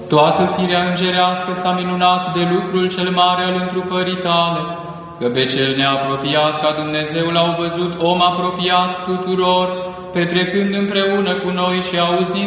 Toată firea îngerească s-a minunat de lucrul cel mare al întrupării tale, că pe cel neapropiat ca Dumnezeu l-au văzut om apropiat tuturor, petrecând împreună cu noi și auzind